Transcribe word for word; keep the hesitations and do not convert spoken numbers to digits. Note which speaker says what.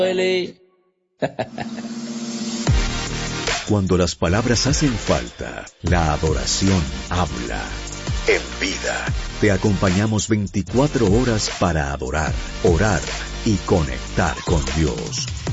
Speaker 1: Cuando las palabras hacen falta, la adoración habla. En vida, te acompañamos veinticuatro horas para adorar, orar y conectar con Dios.